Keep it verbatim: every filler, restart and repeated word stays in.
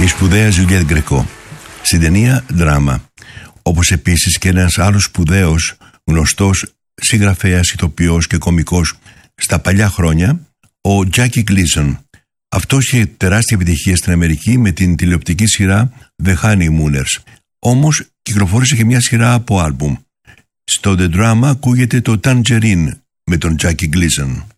η σπουδαία Ζουλιέτ Γκρεκό στην ταινία Δράμα, όπως επίσης και ένας άλλος σπουδαίος γνωστός συγγραφέας, ηθοποιός και κωμικός στα παλιά χρόνια, ο Τζάκι Γκλίσον. Αυτός είχε τεράστια επιτυχία στην Αμερική με την τηλεοπτική σειρά The Honeymooners. Όμως κυκλοφόρησε και μια σειρά από άλμπουμ. Στο The Drama ακούγεται το Tangerine με τον Τζάκι Γκλίσον.